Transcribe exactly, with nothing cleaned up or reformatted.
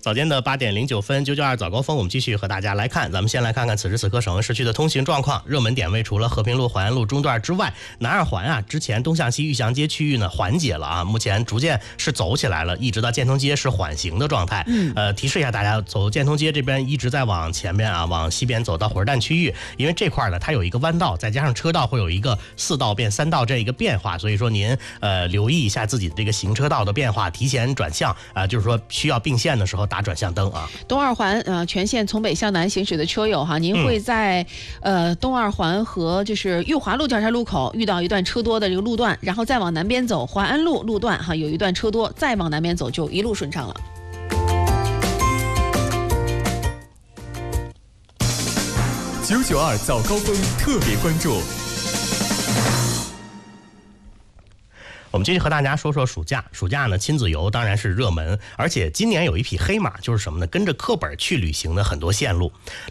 早间的八点零九分，九九二早高峰，我们继续和大家来看。咱们先来看看此时此刻省会市区的通行状况。热门点位除了和平路、淮安路中段之外，南二环啊，之前东向西玉祥街区域呢缓解了啊，目前逐渐是走起来了，一直到建通街是缓行的状态。嗯，呃，提示一下大家，走建通街这边一直在往前面啊，往西边走到火车站区域，因为这块呢它有一个弯道，再加上车道会有一个四道变三道这一个变化，所以说您呃留意一下自己的这个行车道的变化，提前转向啊、呃，就是说需要并线的时候打转向灯啊。 东二环呃全线从北向南行驶的车友哈，您会在、嗯、呃东二环和就是裕华路交叉路口遇到一段车多的这个路段，然后再往南边走，淮安路路段哈有一段车多，再往南边走就一路顺畅了。 九九二早高峰特别关注。 我们继续和大家说说暑假。暑假呢，亲子游当然是热门，而且今年有一匹黑马，就是什么呢？跟着课本去旅行的很多线路。